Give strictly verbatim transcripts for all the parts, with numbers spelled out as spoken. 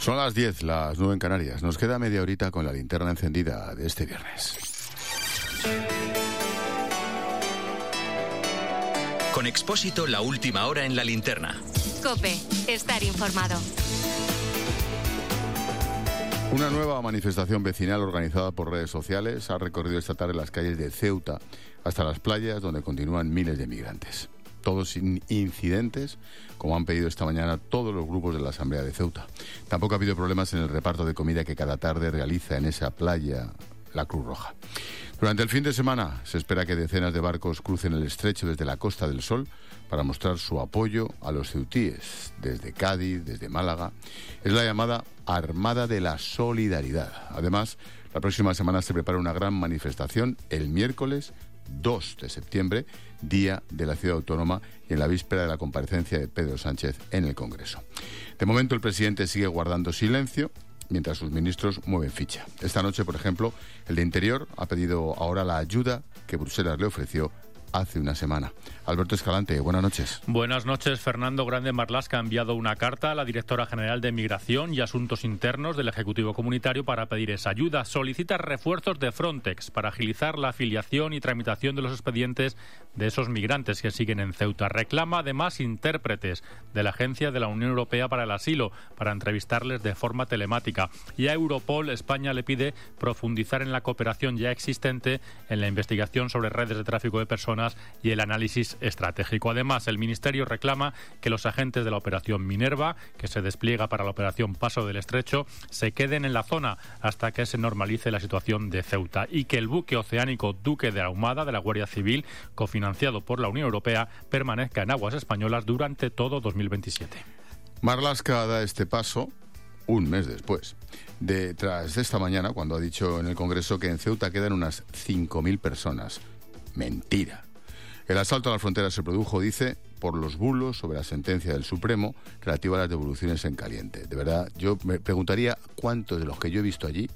Son las diez, las nueve en Canarias. Nos queda media horita con la linterna encendida de este viernes. Con Expósito, la última hora en la linterna. COPE, estar informado. Una nueva manifestación vecinal organizada por redes sociales ha recorrido esta tarde las calles de Ceuta hasta las playas, donde continúan miles de migrantes. Todos sin incidentes, como han pedido esta mañana todos los grupos de la Asamblea de Ceuta. Tampoco ha habido problemas en el reparto de comida que cada tarde realiza en esa playa la Cruz Roja. Durante el fin de semana se espera que decenas de barcos crucen el estrecho desde la Costa del Sol para mostrar su apoyo a los ceutíes, desde Cádiz, desde Málaga. Es la llamada Armada de la Solidaridad. Además, la próxima semana se prepara una gran manifestación el miércoles dos de septiembre, Día de la Ciudad Autónoma, y en la víspera de la comparecencia de Pedro Sánchez en el Congreso. De momento el presidente sigue guardando silencio, mientras sus ministros mueven ficha. Esta noche, por ejemplo, el de Interior ha pedido ahora la ayuda que Bruselas le ofreció hace una semana. Alberto Escalante, buenas noches. Buenas noches. Fernando Grande Marlaska ha enviado una carta a la directora general de Migración y Asuntos Internos del Ejecutivo Comunitario para pedir esa ayuda. Solicita refuerzos de Frontex para agilizar la afiliación y tramitación de los expedientes de esos migrantes que siguen en Ceuta. Reclama además intérpretes de la Agencia de la Unión Europea para el Asilo para entrevistarles de forma telemática. Y a Europol, España le pide profundizar en la cooperación ya existente en la investigación sobre redes de tráfico de personas y el análisis estratégico. Además, el Ministerio reclama que los agentes de la Operación Minerva, que se despliega para la Operación Paso del Estrecho, se queden en la zona hasta que se normalice la situación de Ceuta y que el buque oceánico Duque de Ahumada de la Guardia Civil, cofinanciado por la Unión Europea, permanezca en aguas españolas durante todo dos mil veintisiete. Marlaska da este paso un mes después, de, tras esta mañana, cuando ha dicho en el Congreso que en Ceuta quedan unas cinco mil personas. Mentira. El asalto a la frontera se produjo, dice, por los bulos sobre la sentencia del Supremo relativa a las devoluciones en caliente. De verdad, yo me preguntaría cuántos de los que yo he visto allí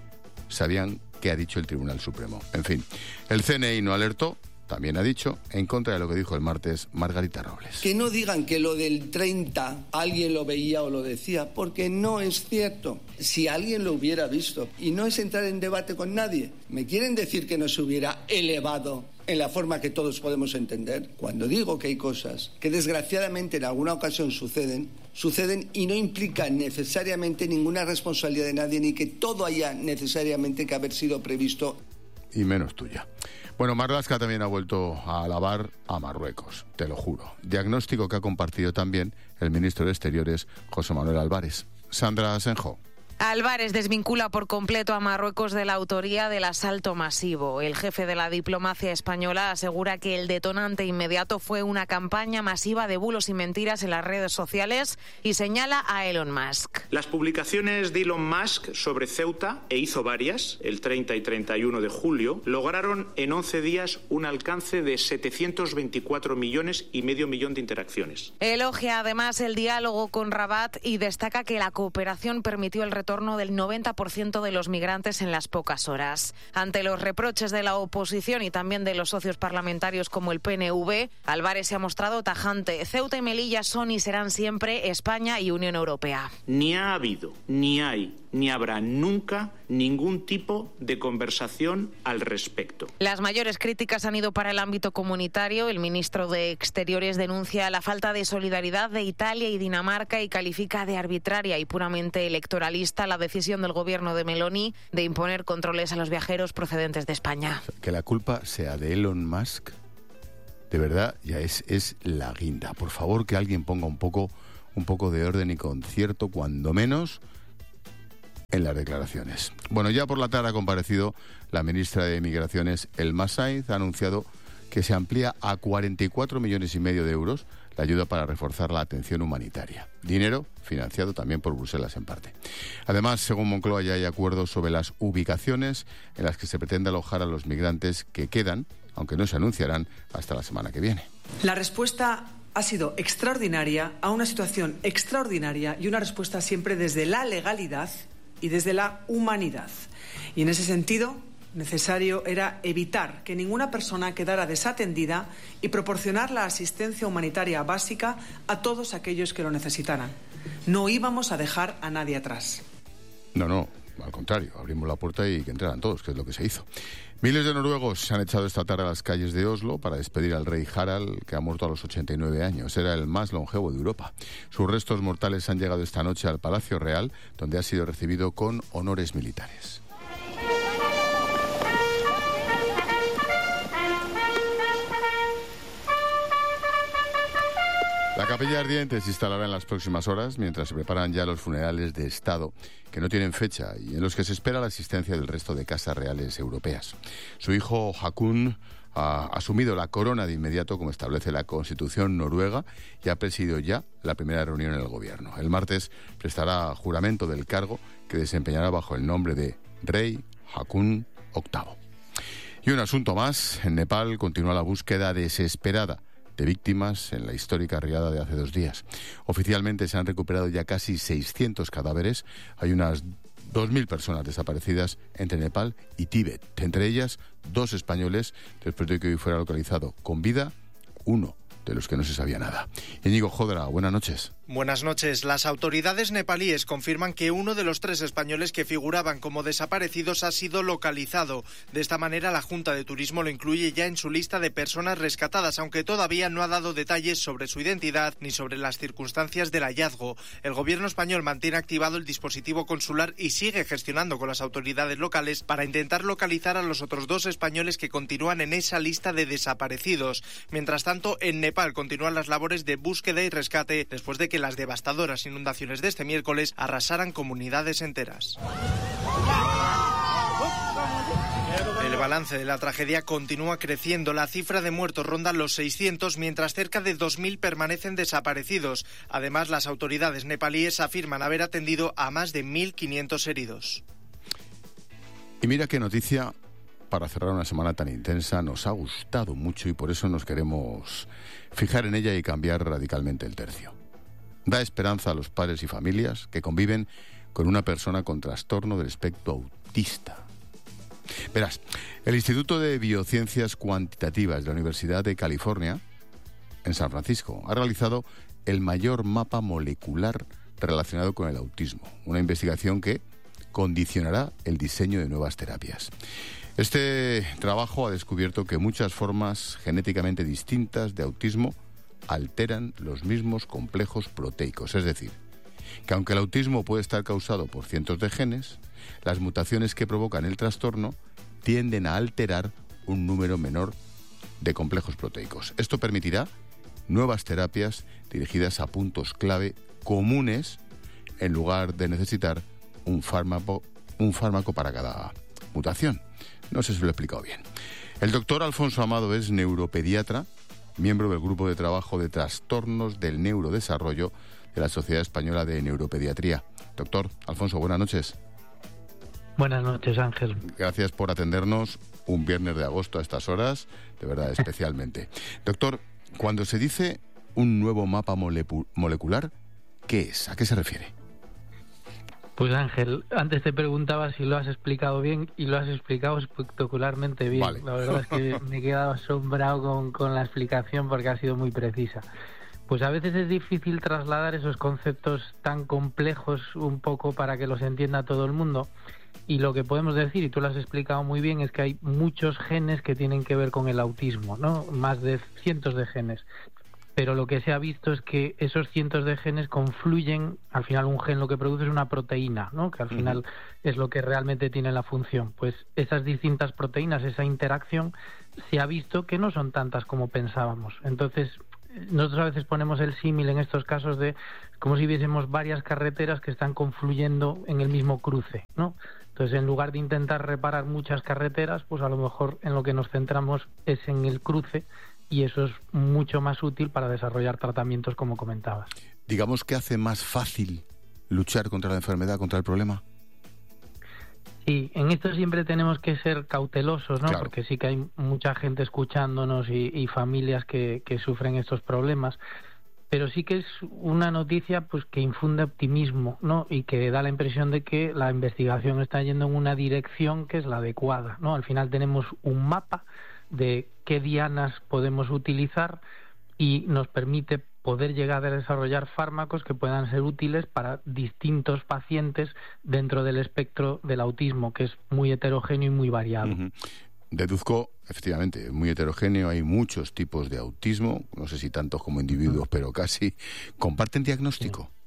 sabían qué ha dicho el Tribunal Supremo. En fin, el C N I no alertó, también ha dicho, en contra de lo que dijo el martes Margarita Robles. Que no digan que lo del treinta alguien lo veía o lo decía, porque no es cierto. Si alguien lo hubiera visto, y no es entrar en debate con nadie, ¿me quieren decir que no se hubiera elevado en la forma que todos podemos entender? Cuando digo que hay cosas que desgraciadamente en alguna ocasión suceden, suceden y no implican necesariamente ninguna responsabilidad de nadie, ni que todo haya necesariamente que haber sido previsto. Y menos tuya. Bueno, Marlaska también ha vuelto a alabar a Marruecos, te lo juro. Diagnóstico que ha compartido también el ministro de Exteriores, José Manuel Álvarez. Sandra Asenjo. Álvarez desvincula por completo a Marruecos de la autoría del asalto masivo. El jefe de la diplomacia española asegura que el detonante inmediato fue una campaña masiva de bulos y mentiras en las redes sociales y señala a Elon Musk. Las publicaciones de Elon Musk sobre Ceuta, e hizo varias, el treinta y treinta y uno de julio, lograron en once días un alcance de setecientos veinticuatro millones y medio millón de interacciones. Elogia además el diálogo con Rabat y destaca que la cooperación permitió el retorno retorno del noventa por ciento de los migrantes en las pocas horas. Ante los reproches de la oposición y también de los socios parlamentarios como el P N V, Álvarez se ha mostrado tajante. Ceuta y Melilla son y serán siempre España y Unión Europea. Ni ha habido, ni hay, ni habrá nunca ningún tipo de conversación al respecto. Las mayores críticas han ido para el ámbito comunitario. El ministro de Exteriores denuncia la falta de solidaridad de Italia y Dinamarca y califica de arbitraria y puramente electoralista la decisión del gobierno de Meloni de imponer controles a los viajeros procedentes de España. Que la culpa sea de Elon Musk, de verdad, ya es, es la guinda. Por favor, que alguien ponga un poco, un poco de orden y concierto, cuando menos en las declaraciones. Bueno, ya por la tarde ha comparecido la ministra de Migraciones, Elma Sainz, ha anunciado que se amplía a cuarenta y cuatro millones y medio de euros la ayuda para reforzar la atención humanitaria. Dinero financiado también por Bruselas en parte. Además, según Moncloa, ya hay acuerdos sobre las ubicaciones en las que se pretende alojar a los migrantes que quedan, aunque no se anunciarán hasta la semana que viene. La respuesta ha sido extraordinaria a una situación extraordinaria y una respuesta siempre desde la legalidad y desde la humanidad. Y en ese sentido, necesario era evitar que ninguna persona quedara desatendida y proporcionar la asistencia humanitaria básica a todos aquellos que lo necesitaran. No íbamos a dejar a nadie atrás. No, no, al contrario, abrimos la puerta y que entraran todos, que es lo que se hizo. Miles de noruegos se han echado esta tarde a las calles de Oslo para despedir al rey Harald, que ha muerto a los ochenta y nueve años. Era el más longevo de Europa. Sus restos mortales han llegado esta noche al Palacio Real, donde ha sido recibido con honores militares. La capilla ardiente se instalará en las próximas horas, mientras se preparan ya los funerales de Estado, que no tienen fecha y en los que se espera la asistencia del resto de casas reales europeas. Su hijo Haakon ha asumido la corona de inmediato, como establece la Constitución noruega, y ha presidido ya la primera reunión en el gobierno. El martes prestará juramento del cargo, que desempeñará bajo el nombre de Rey Haakon octavo. Y un asunto más: en Nepal continúa la búsqueda desesperada de víctimas en la histórica riada de hace dos días. Oficialmente se han recuperado ya casi seiscientos cadáveres. Hay unas dos mil personas desaparecidas entre Nepal y Tíbet, entre ellas dos españoles, después de que hoy fuera localizado con vida uno de los que no se sabía nada. Íñigo Jodra, buenas noches. Buenas noches. Las autoridades nepalíes confirman que uno de los tres españoles que figuraban como desaparecidos ha sido localizado. De esta manera, la Junta de Turismo lo incluye ya en su lista de personas rescatadas, aunque todavía no ha dado detalles sobre su identidad ni sobre las circunstancias del hallazgo. El gobierno español mantiene activado el dispositivo consular y sigue gestionando con las autoridades locales para intentar localizar a los otros dos españoles que continúan en esa lista de desaparecidos. Mientras tanto, en Nepal continúan las labores de búsqueda y rescate después de que las devastadoras inundaciones de este miércoles arrasaran comunidades enteras. El balance de la tragedia continúa creciendo. La cifra de muertos ronda los seiscientos, mientras cerca de dos mil permanecen desaparecidos. Además, las autoridades nepalíes afirman haber atendido a más de mil quinientos heridos. Y mira qué noticia para cerrar una semana tan intensa. Nos ha gustado mucho y por eso nos queremos fijar en ella y cambiar radicalmente el tercio. Da esperanza a los padres y familias que conviven con una persona con trastorno del espectro autista. Verás, el Instituto de Biociencias Cuantitativas de la Universidad de California, en San Francisco, ha realizado el mayor mapa molecular relacionado con el autismo, una investigación que condicionará el diseño de nuevas terapias. Este trabajo ha descubierto que muchas formas genéticamente distintas de autismo alteran los mismos complejos proteicos, es decir, que aunque el autismo puede estar causado por cientos de genes, las mutaciones que provocan el trastorno tienden a alterar un número menor de complejos proteicos. Esto permitirá nuevas terapias dirigidas a puntos clave comunes en lugar de necesitar un fármaco, un fármaco para cada mutación. No sé si lo he explicado bien. El doctor Alfonso Amado es neuropediatra, miembro del Grupo de Trabajo de Trastornos del Neurodesarrollo de la Sociedad Española de Neuropediatría. Doctor Alfonso, buenas noches. Buenas noches, Ángel. Gracias por atendernos un viernes de agosto a estas horas, de verdad, especialmente. Doctor, cuando se dice un nuevo mapa molecu- molecular, ¿qué es? ¿A qué se refiere? Pues Ángel, antes te preguntaba si lo has explicado bien y lo has explicado espectacularmente bien. Vale. La verdad es que me he quedado asombrado con, con la explicación porque ha sido muy precisa. Pues a veces es difícil trasladar esos conceptos tan complejos un poco para que los entienda todo el mundo. Y lo que podemos decir, y tú lo has explicado muy bien, es que hay muchos genes que tienen que ver con el autismo, ¿no? Más de cientos de genes. Pero lo que se ha visto es que esos cientos de genes confluyen, al final un gen lo que produce es una proteína, ¿no? Que al final uh-huh. es lo que realmente tiene la función. Pues esas distintas proteínas, esa interacción, se ha visto que no son tantas como pensábamos. Entonces, nosotros a veces ponemos el símil en estos casos de como si viésemos varias carreteras que están confluyendo en el mismo cruce, ¿no? Entonces, en lugar de intentar reparar muchas carreteras, pues a lo mejor en lo que nos centramos es en el cruce, y eso es mucho más útil para desarrollar tratamientos como comentabas. Digamos que hace más fácil luchar contra la enfermedad, contra el problema. Sí, en esto siempre tenemos que ser cautelosos, ¿no? Claro. Porque sí que hay mucha gente escuchándonos y, y familias que, que sufren estos problemas. Pero sí que es una noticia pues que infunde optimismo, ¿no? Y que da la impresión de que la investigación está yendo en una dirección que es la adecuada, ¿no? Al final tenemos un mapa de qué dianas podemos utilizar y nos permite poder llegar a desarrollar fármacos que puedan ser útiles para distintos pacientes dentro del espectro del autismo, que es muy heterogéneo y muy variado. Uh-huh. Deduzco, efectivamente, muy heterogéneo, hay muchos tipos de autismo, no sé si tantos como individuos, uh-huh. pero casi. ¿Comparten diagnóstico? Sí.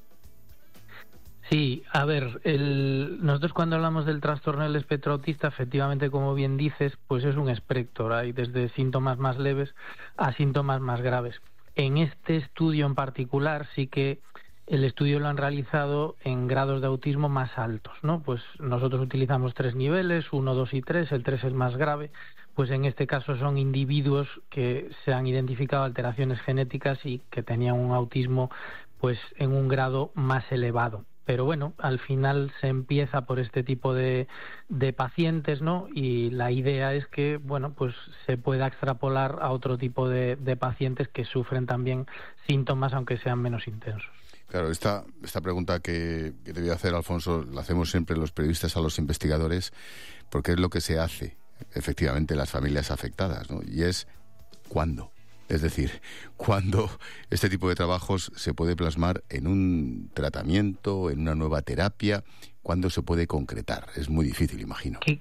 Sí, a ver, el, nosotros cuando hablamos del trastorno del espectro autista, efectivamente, como bien dices, pues es un espectro, hay desde síntomas más leves a síntomas más graves. En este estudio en particular sí que el estudio lo han realizado en grados de autismo más altos, ¿no? Pues nosotros utilizamos tres niveles, uno, dos y tres, el tres es más grave, pues en este caso son individuos que se han identificado alteraciones genéticas y que tenían un autismo pues en un grado más elevado. Pero bueno, al final se empieza por este tipo de, de pacientes, ¿no? Y la idea es que, bueno, pues se pueda extrapolar a otro tipo de, de pacientes que sufren también síntomas, aunque sean menos intensos. Claro, esta, esta pregunta que, que te voy a hacer, Alfonso, la hacemos siempre los periodistas a los investigadores, porque es lo que se hace, efectivamente, las familias afectadas, ¿no? Y es, ¿cuándo? Es decir, ¿cuándo este tipo de trabajos se puede plasmar en un tratamiento, en una nueva terapia? ¿Cuándo se puede concretar? Es muy difícil, imagino. ¿Qué?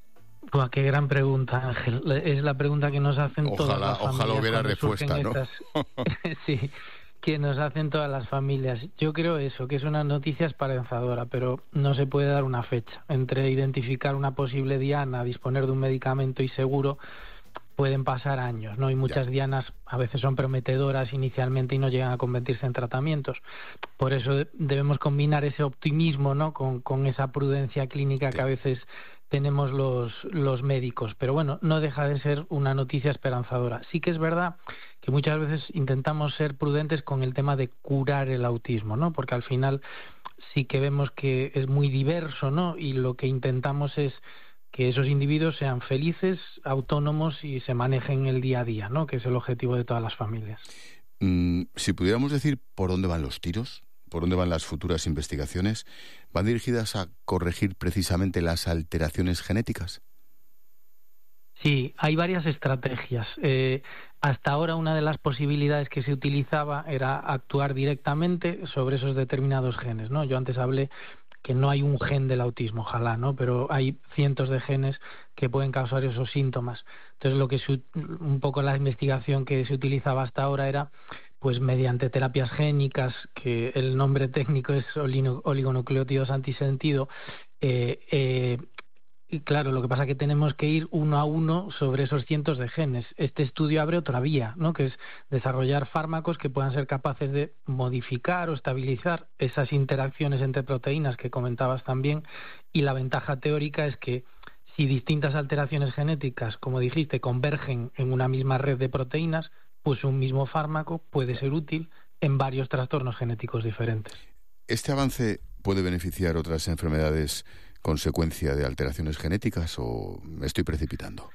Buah, qué gran pregunta, Ángel. Es la pregunta que nos hacen ojalá, todas las familias. Ojalá hubiera respuesta, ¿no? Estas... sí, que nos hacen todas las familias. Yo creo eso, que es una noticia esperanzadora, pero no se puede dar una fecha. Entre identificar una posible diana, disponer de un medicamento y seguro, pueden pasar años, ¿no? Y muchas ya. dianas a veces son prometedoras inicialmente y no llegan a convertirse en tratamientos. Por eso debemos combinar ese optimismo, ¿no? Con, con esa prudencia clínica sí. que a veces tenemos los, los médicos. Pero bueno, no deja de ser una noticia esperanzadora. Sí que es verdad que muchas veces intentamos ser prudentes con el tema de curar el autismo, ¿no? Porque al final sí que vemos que es muy diverso, ¿no? Y lo que intentamos es que esos individuos sean felices, autónomos y se manejen el día a día, ¿no? Que es el objetivo de todas las familias. Mm, si pudiéramos decir por dónde van los tiros, por dónde van las futuras investigaciones, ¿van dirigidas a corregir precisamente las alteraciones genéticas? Sí, hay varias estrategias. Eh, hasta ahora una de las posibilidades que se utilizaba era actuar directamente sobre esos determinados genes, ¿no? Yo antes hablé que no hay un gen del autismo, ojalá, ¿no? Pero hay cientos de genes que pueden causar esos síntomas. Entonces, lo que se, un poco la investigación que se utilizaba hasta ahora era, pues, mediante terapias génicas, que el nombre técnico es oligonucleótidos antisentido, eh, eh, y claro, lo que pasa es que tenemos que ir uno a uno sobre esos cientos de genes. Este estudio abre otra vía, ¿no? Que es desarrollar fármacos que puedan ser capaces de modificar o estabilizar esas interacciones entre proteínas que comentabas también. Y la ventaja teórica es que si distintas alteraciones genéticas, como dijiste, convergen en una misma red de proteínas, pues un mismo fármaco puede ser útil en varios trastornos genéticos diferentes. ¿Este avance puede beneficiar otras enfermedades consecuencia de alteraciones genéticas o me estoy precipitando?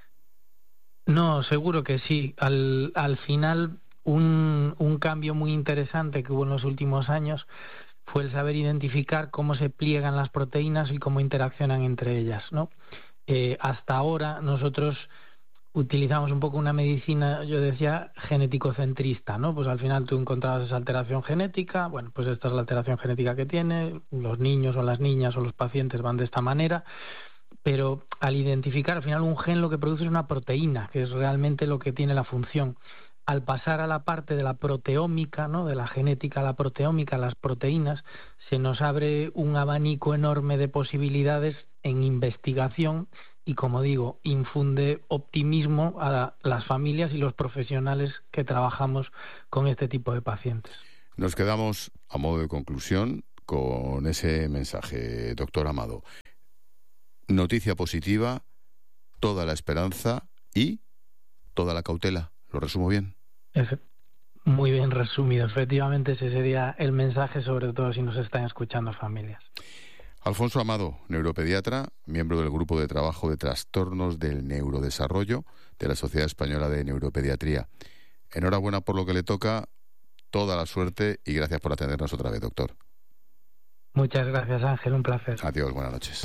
No, seguro que sí. Al, al final, un, un cambio muy interesante que hubo en los últimos años fue el saber identificar cómo se pliegan las proteínas y cómo interaccionan entre ellas, ¿no? Eh, hasta ahora nosotros utilizamos un poco una medicina, yo decía, genético-centrista, ¿no? Pues al final tú encontrabas esa alteración genética, bueno, pues esta es la alteración genética que tiene, los niños o las niñas o los pacientes van de esta manera, pero al identificar al final un gen lo que produce es una proteína, que es realmente lo que tiene la función. Al pasar a la parte de la proteómica, ¿no? De la genética a la proteómica, las proteínas, se nos abre un abanico enorme de posibilidades en investigación y, como digo, infunde optimismo a las familias y los profesionales que trabajamos con este tipo de pacientes. Nos quedamos, a modo de conclusión, con ese mensaje, doctor Amado. Noticia positiva, toda la esperanza y toda la cautela. ¿Lo resumo bien? Muy bien resumido. Efectivamente, ese sería el mensaje, sobre todo si nos están escuchando familias. Alfonso Amado, neuropediatra, miembro del Grupo de Trabajo de Trastornos del Neurodesarrollo de la Sociedad Española de Neuropediatría. Enhorabuena por lo que le toca, toda la suerte y gracias por atendernos otra vez, doctor. Muchas gracias, Ángel, un placer. Adiós, buenas noches.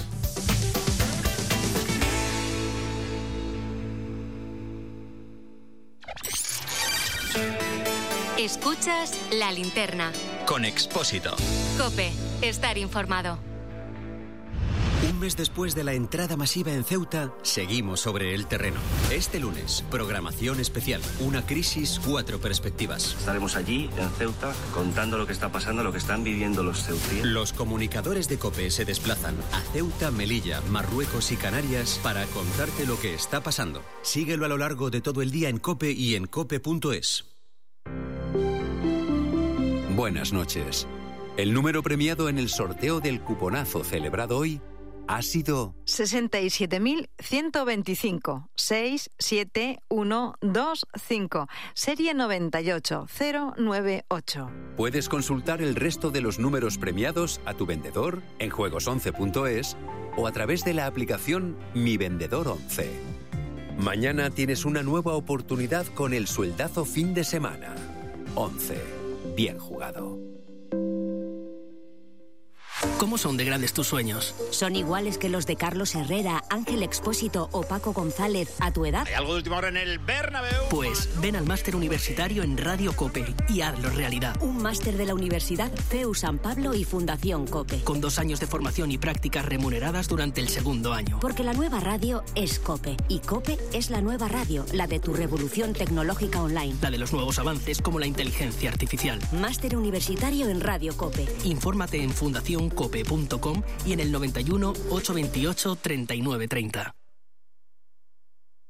Escuchas La Linterna. Con Expósito. COPE. Estar informado. Un mes después de la entrada masiva en Ceuta, seguimos sobre el terreno. Este lunes, programación especial. Una crisis, cuatro perspectivas. Estaremos allí, en Ceuta, contando lo que está pasando, lo que están viviendo los ceutíes. Los comunicadores de COPE se desplazan a Ceuta, Melilla, Marruecos y Canarias para contarte lo que está pasando. Síguelo a lo largo de todo el día en COPE y en cope punto es. Buenas noches. El número premiado en el sorteo del cuponazo celebrado hoy ha sido sesenta y siete mil ciento veinticinco, seis siete uno dos cinco, serie noventa y ocho cero nueve ocho. Puedes consultar el resto de los números premiados a tu vendedor en juegos once punto es o a través de la aplicación Mi Vendedor once. Mañana tienes una nueva oportunidad con el sueldazo fin de semana. once. Bien jugado. ¿Cómo son de grandes tus sueños? ¿Son iguales que los de Carlos Herrera, Ángel Expósito o Paco González a tu edad? ¿Hay algo de última hora en el Bernabéu? Pues ven al máster universitario en Radio COPE y hazlo realidad. Un máster de la Universidad C E U San Pablo y Fundación COPE. Con dos años de formación y prácticas remuneradas durante el segundo año. Porque la nueva radio es COPE y COPE es la nueva radio, la de tu revolución tecnológica online. La de los nuevos avances como la inteligencia artificial. Máster universitario en Radio COPE. Infórmate en fundación cope punto com y en el noventa y uno, ochocientos veintiocho, treinta y nueve treinta.